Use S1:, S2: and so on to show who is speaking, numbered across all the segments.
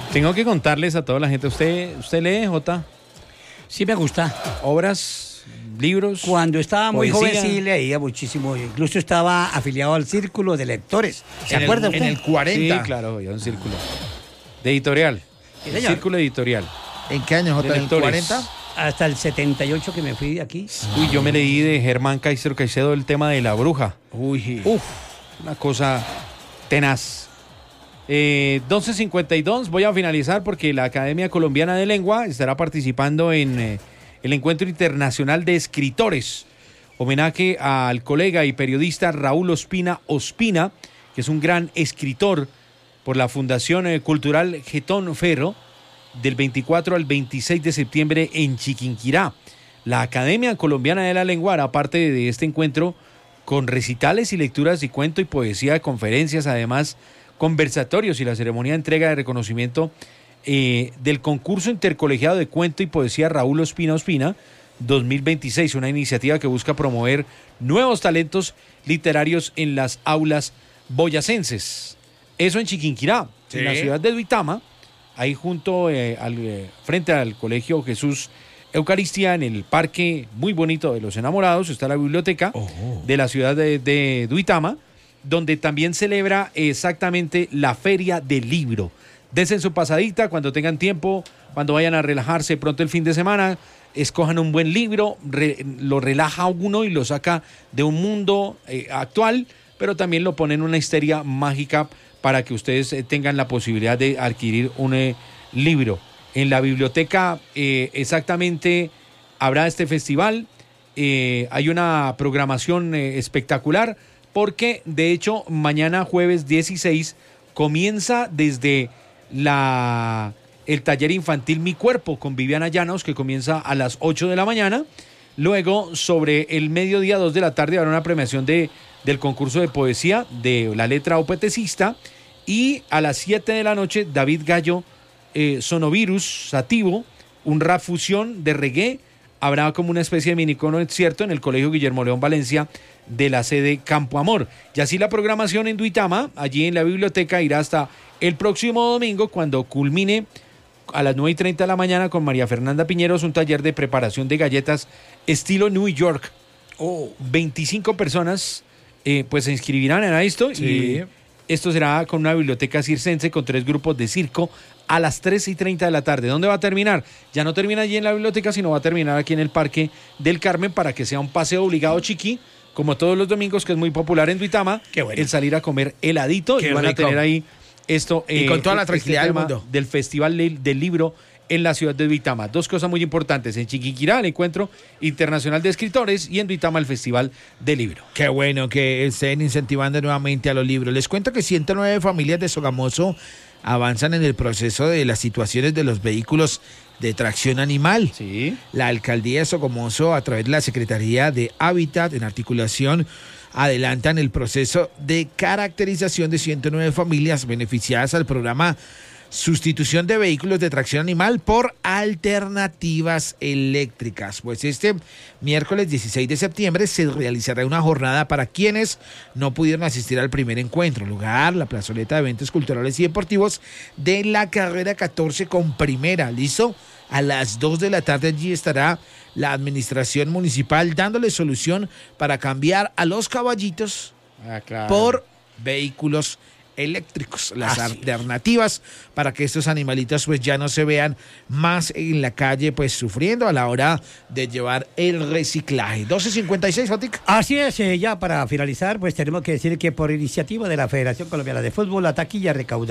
S1: Tengo que contarles a toda la gente, ¿usted lee, Jota?
S2: Sí me gusta.
S1: ¿Obras, libros?
S2: Cuando estaba muy
S1: poesía?
S2: joven sí leía muchísimo. Incluso estaba afiliado al círculo de lectores. ¿Se acuerda usted?
S3: En el 40.
S1: Sí, claro, había un círculo. De editorial.
S2: Sí,
S1: El
S2: señor.
S1: círculo editorial.
S3: ¿En qué año, Jota?
S1: De
S3: ¿En el
S1: lectores.
S3: 40?
S2: Hasta el 78 que me fui de aquí.
S1: Uy, yo me leí de Germán Caicedo Caicedo el tema de la bruja.
S3: Uy.
S1: Uf, una cosa tenaz. 12:52, voy a finalizar porque la Academia Colombiana de Lengua estará participando en el Encuentro Internacional de Escritores. Homenaje al colega y periodista Raúl Ospina, que es un gran escritor por la Fundación Cultural Getón Ferro, del 24 al 26 de septiembre en Chiquinquirá. La Academia Colombiana de la Lengua hará parte de este encuentro con recitales y lecturas de cuento y poesía, conferencias, además conversatorios y la ceremonia de entrega de reconocimiento del concurso intercolegiado de cuento y poesía Raúl Ospina 2026, una iniciativa que busca promover nuevos talentos literarios en las aulas boyacenses. Eso en Chiquinquirá,
S3: Sí.
S1: en la ciudad de Duitama, ahí junto frente al Colegio Jesús Eucaristía, en el parque muy bonito de los enamorados, está la biblioteca de la ciudad de Duitama, donde también celebra exactamente la Feria del Libro. Desen su pasadita cuando tengan tiempo, cuando vayan a relajarse pronto el fin de semana, escojan un buen libro, lo relaja a uno y lo saca de un mundo actual, pero también lo pone en una histeria mágica para que ustedes tengan la posibilidad de adquirir un libro. En la biblioteca exactamente habrá este festival, hay una programación espectacular, porque de hecho mañana jueves 16 comienza desde el taller infantil Mi Cuerpo con Viviana Llanos, que comienza a las 8 de la mañana. Luego sobre el mediodía 2 de la tarde habrá una premiación del concurso de poesía de la letra opetecista, y a las 7 de la noche David Gallo Sonovirus Sativo, un rap fusión de reggae. Habrá como una especie de mini concierto en el Colegio Guillermo León Valencia de la sede Campo Amor. Y así la programación en Duitama, allí en la biblioteca, irá hasta el próximo domingo, cuando culmine a las 9:30 de la mañana con María Fernanda Piñeros un taller de preparación de galletas estilo New York. 25 personas pues se inscribirán en esto.
S3: Sí.
S1: Y esto será con una biblioteca circense con 3 grupos de circo a las 3:30 de la tarde. ¿Dónde va a terminar? Ya no termina allí en la biblioteca, sino va a terminar aquí en el Parque del Carmen, para que sea un paseo obligado chiqui, como todos los domingos, que es muy popular en Duitama.
S2: Qué bueno.
S1: El salir a comer heladito.
S2: Qué
S1: y van a
S2: rico.
S1: tener ahí esto.
S3: Y con toda la tranquilidad del
S1: tema
S3: mundo.
S1: del Festival del Libro en la ciudad de Duitama. 2 cosas muy importantes: en Chiquinquirá el Encuentro Internacional de Escritores, y en Duitama el Festival del Libro.
S3: Qué bueno que estén incentivando nuevamente a los libros. Les cuento que 109 familias de Sogamoso avanzan en el proceso de las situaciones de los vehículos de tracción animal.
S1: Sí.
S3: La alcaldía de Sogamoso, a través de la Secretaría de Hábitat, en articulación, adelantan el proceso de caracterización de 109 familias beneficiadas al programa Sustitución de vehículos de tracción animal por alternativas eléctricas. Pues este miércoles 16 de septiembre se realizará una jornada para quienes no pudieron asistir al primer encuentro. Lugar, la plazoleta de eventos culturales y deportivos de la carrera 14 con primera. ¿Listo? A las 2 de la tarde allí estará la administración municipal dándole solución para cambiar a los caballitos por vehículos eléctricos, las alternativas para que estos animalitos pues ya no se vean más en la calle pues sufriendo a la hora de llevar el reciclaje. 12:56, Jotic.
S2: Así es, ya para finalizar, pues tenemos que decir que por iniciativa de la Federación Colombiana de Fútbol, la taquilla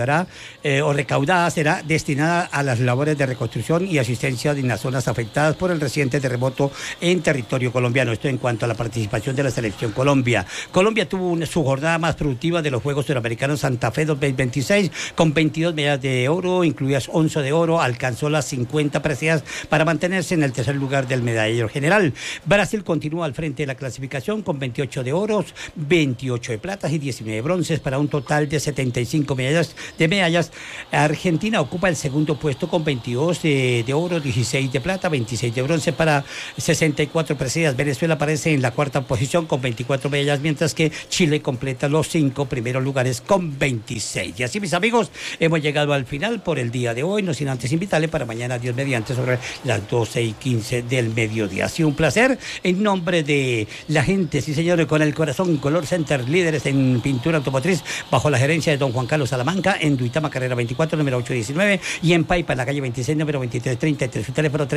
S2: recaudada será destinada a las labores de reconstrucción y asistencia en las zonas afectadas por el reciente terremoto en territorio colombiano. Esto en cuanto a la participación de la Selección Colombia. Colombia tuvo su jornada más productiva de los Juegos Suramericanos Santa Fe 2026, con 22 medallas de oro, incluidas 11 de oro, alcanzó las 50 preseas para mantenerse en el tercer lugar del medallero general. Brasil continúa al frente de la clasificación con 28 de oros, 28 de platas y 19 de bronces, para un total de 75 medallas. Argentina ocupa el segundo puesto con 22 de oro, 16 de plata, 26 de bronce para 64 preseas. Venezuela aparece en la cuarta posición con 24 medallas, mientras que Chile completa los 5 primeros lugares con 20. 26. Y así, mis amigos, hemos llegado al final por el día de hoy, no sin antes invitarle para mañana, Dios mediante, sobre las 12:15 del mediodía. Ha sido un placer en nombre de la gente, sí señores, con el corazón, Color Center, líderes en pintura automotriz, bajo la gerencia de don Juan Carlos Salamanca, en Duitama, carrera 24, número 819, y en Paipa, en la calle 26, número 2333, su teléfono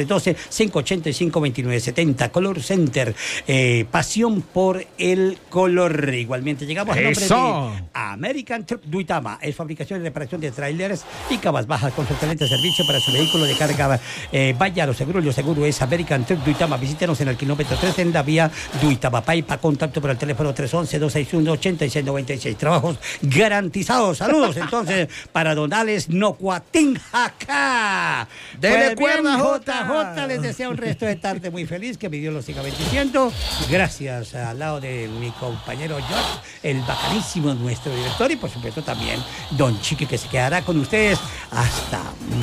S2: 312-585-2970, Color Center, pasión por el color. Igualmente llegamos al nombre de American Truck Duitama, es fabricación y reparación de trailers y cabas bajas con su excelente servicio para su vehículo de carga. Vaya a lo seguro es American Truck Duitama. Visítenos en el kilómetro 3 en la vía Duitama Paipa. Contacto por el teléfono 311-261-8696. Trabajos garantizados. Saludos entonces para don Alex Nocuatinjacá.
S3: Dele cuerda,
S2: JJ. Les deseo un resto de tarde muy feliz, que mi Dios los siga bendiciendo. Gracias al lado de mi compañero George, el bacanísimo nuestro director, y por supuesto también don Chiqui, que se quedará con ustedes hasta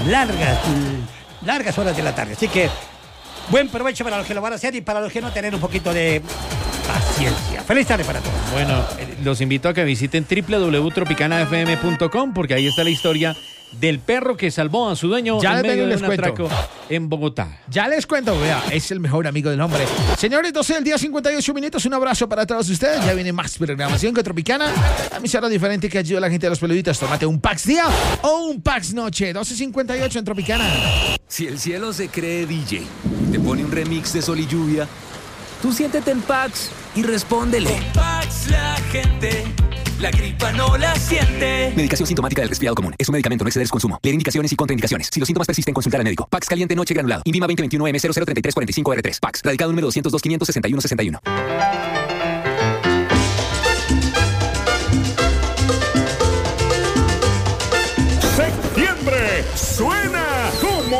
S2: largas horas de la tarde. Así que buen provecho para los que lo van a hacer y para los que no, tener un poquito de paciencia. Feliz tarde para todos.
S1: Bueno, los invito a que visiten www.tropicanafm.com, porque ahí está la historia del perro que salvó a su dueño en medio de un atraco en Bogotá.
S3: Ya les cuento, vea, es el mejor amigo del hombre. Señores, 12 del día, 58 minutos. Un abrazo para todos ustedes. Ya viene más programación que Tropicana. La emisora diferente que ayuda a la gente de los peluditos. Tómate un Pax día o un Pax noche. 12:58 en Tropicana.
S4: Si el cielo se cree DJ, te pone un remix de Sol y Lluvia, tú siéntete en Pax y respóndele.
S5: Con Pax la gente la gripa no la siente.
S4: Medicación sintomática del resfriado común. Es un medicamento, no exceder su consumo. Leer indicaciones y contraindicaciones. Si los síntomas persisten, consultar al médico. Pax caliente noche granulado. INVIMA 2021M003345R3. Pax. Radicado número 202-561-61.
S6: Septiembre suena